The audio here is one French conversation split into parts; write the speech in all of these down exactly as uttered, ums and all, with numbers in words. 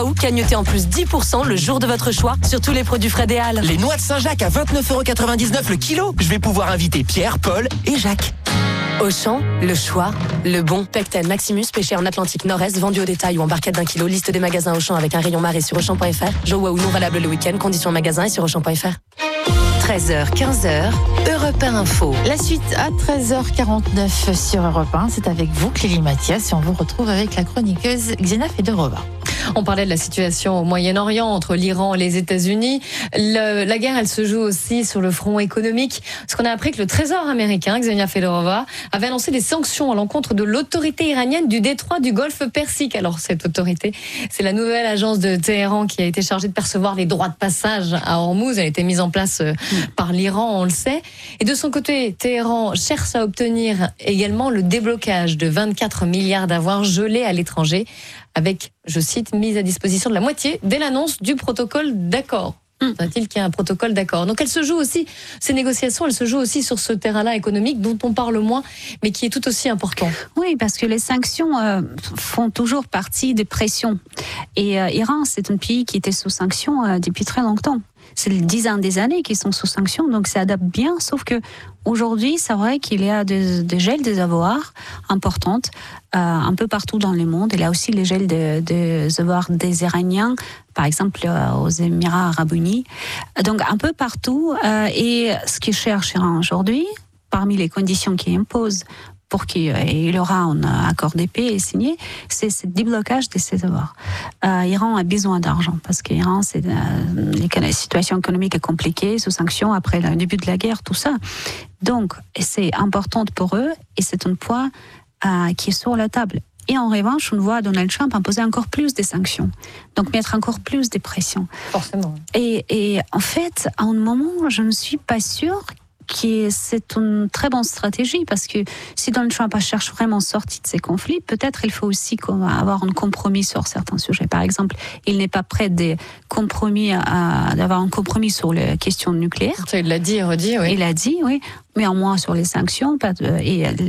Ou cagnottez en plus dix pour cent le jour de votre choix sur tous les produits Fred et Al. Les noix de Saint-Jacques à vingt-neuf euros quatre-vingt-dix-neuf le kilo. Je vais pouvoir inviter Pierre, Paul et Jacques. Auchan, le choix, le bon. Pecten Maximus, pêché en Atlantique Nord-Est, vendu au détail ou en barquette d'un kilo. Liste des magasins Auchan avec un rayon marée sur Auchan point F R. Joe ou non valable le week-end. Conditions en magasin et sur Auchan point F R. treize heures, quinze heures, Europe un Info. La suite à treize heures quarante-neuf sur Europe un, c'est avec vous, Clélie Mathias, et on vous retrouve avec la chroniqueuse Xena Fedorova. On parlait de la situation au Moyen-Orient entre l'Iran et les États-Unis. Le, la guerre, elle se joue aussi sur le front économique. Parce qu'on a appris que le Trésor américain, Xenia Fedorova, avait annoncé des sanctions à l'encontre de l'autorité iranienne du détroit du Golfe Persique. Alors, cette autorité, c'est la nouvelle agence de Téhéran qui a été chargée de percevoir les droits de passage à Hormuz. Elle a été mise en place par l'Iran, on le sait. Et de son côté, Téhéran cherche à obtenir également le déblocage de vingt-quatre milliards d'avoirs gelés à l'étranger, avec, je cite, mise à disposition de la moitié dès l'annonce du protocole d'accord. Mmh. Faudrait-il qu'il y ait un protocole d'accord. Donc elle se joue aussi, ces négociations, elles se jouent aussi sur ce terrain-là économique dont on parle moins, mais qui est tout aussi important. Oui, parce que les sanctions euh, font toujours partie des pressions. Et euh, Iran, c'est un pays qui était sous sanctions euh, depuis très longtemps. C'est les dizaines des années qui sont sous sanctions, donc ça adapte bien, sauf que aujourd'hui, c'est vrai qu'il y a des, des gels des avoirs importantes euh, un peu partout dans le monde. Il y a aussi les gels des de avoirs des Iraniens, par exemple euh, aux Émirats Arabes Unis. Donc un peu partout. Euh, et ce qui cherche Iran aujourd'hui, parmi les conditions qu'il impose pour qu'il y aura un accord de paix signé, c'est ce déblocage de ces avoirs. Euh, Iran a besoin d'argent parce qu'Iran, c'est euh, la situation économique est compliquée, sous sanctions après le début de la guerre, tout ça. Donc, c'est important pour eux et c'est un poids euh, qui est sur la table. Et en revanche, on voit Donald Trump imposer encore plus de sanctions, donc mettre encore plus de pression. Forcément. Et, et en fait, à un moment, je ne suis pas sûre que c'est une très bonne stratégie, parce que si Donald Trump cherche vraiment à sortir de ces conflits, peut-être il faut aussi avoir un compromis sur certains sujets. Par exemple, il n'est pas prêt de compromis à, d'avoir un compromis sur les questions nucléaires. Ça, il l'a dit et redit, oui. Il l'a dit, oui. Mais en moins sur les sanctions, pas de, et euh,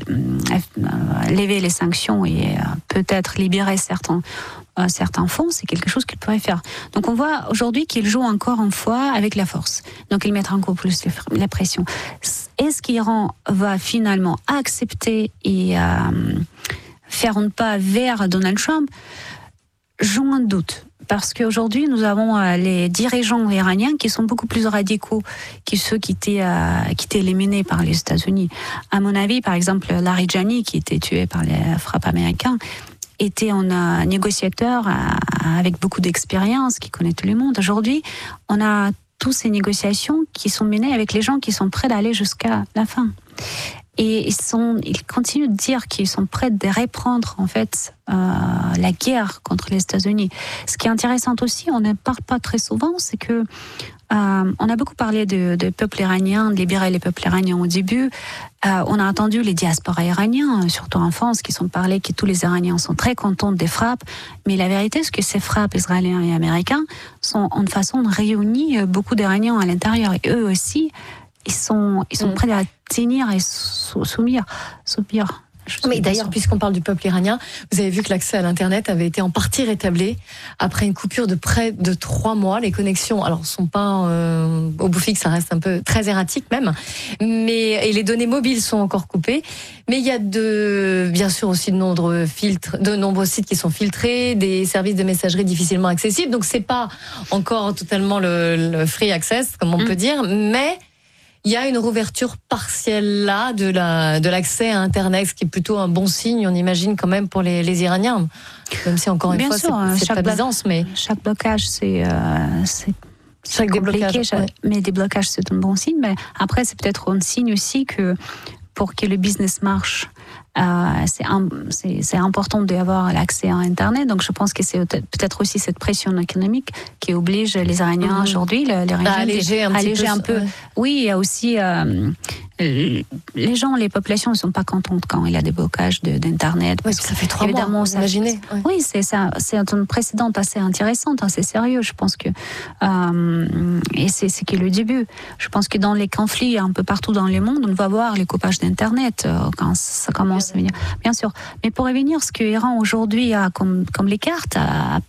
lever les sanctions et euh, peut-être libérer certains, euh, certains fonds, c'est quelque chose qu'il pourrait faire. Donc on voit aujourd'hui qu'il joue encore une fois avec la force. Donc il mettra encore plus la pression. Est-ce qu'Iran va finalement accepter et euh, faire un pas vers Donald Trump? J'en doute. Parce qu'aujourd'hui, nous avons euh, les dirigeants iraniens qui sont beaucoup plus radicaux que ceux qui étaient, euh, qui étaient éliminés par les États-Unis. À mon avis, par exemple, Larijani, qui était tué par les frappes américains, était un euh, négociateur euh, avec beaucoup d'expérience, qui connaît tout le monde. Aujourd'hui, on a toutes ces négociations qui sont menées avec les gens qui sont prêts d'aller jusqu'à la fin. Et ils, sont, ils continuent de dire qu'ils sont prêts de reprendre en fait euh, la guerre contre les États-Unis. Ce qui est intéressant aussi, on ne parle pas très souvent, c'est que euh, on a beaucoup parlé de, de peuple iranien, de libérer les peuples iraniens au début. Euh, on a entendu les diasporas iraniens, surtout en France, qui sont parlé que tous les Iraniens sont très contents des frappes. Mais la vérité, c'est que ces frappes israéliennes et américaines sont en façon de réunir beaucoup d'Iraniens à l'intérieur. Et eux aussi, ils sont, ils sont mmh. prêts à tenir et soumettre. soumettre. Mais d'ailleurs, puisqu'on parle du peuple iranien, vous avez vu que l'accès à l'Internet avait été en partie rétabli après une coupure de près de trois mois. Les connexions, alors, sont pas euh, au bout fixe, ça reste un peu très erratique même, mais et les données mobiles sont encore coupées. Mais il y a de, bien sûr aussi de nombreux filtres, de nombreux sites qui sont filtrés, des services de messagerie difficilement accessibles. Donc c'est pas encore totalement le, le free access, comme on mmh. peut dire, mais il y a une rouverture partielle là de la de l'accès à Internet, ce qui est plutôt un bon signe, on imagine quand même pour les, les Iraniens. Même si encore une Bien fois sûr, c'est, c'est pas blo- Byzance, mais chaque blocage c'est euh, c'est chaque déblocage, chaque, ouais. mais déblocage c'est un bon signe. Mais après c'est peut-être un signe aussi que pour que le business marche, euh, c'est, un, c'est, c'est important d'avoir l'accès à Internet. Donc je pense que c'est peut-être aussi cette pression économique qui oblige les Iraniens mmh. aujourd'hui, les, les à alléger un, alléger peu, un peu. Ouais. Oui, il y a aussi euh, les gens, les populations ne sont pas contentes quand il y a des blocages de, d'Internet. Oui, ça fait trois mois, vous imaginez. Ouais. Oui, c'est ça. C'est une précédente assez intéressante, assez sérieux. Je pense que euh, et c'est, c'est que le début. Je pense que dans les conflits un peu partout dans le monde, on va voir les coupages d'Internet euh, quand ça commence à venir. Bien sûr. Mais pour revenir, ce que l'Iran aujourd'hui a comme, comme les cartes, a,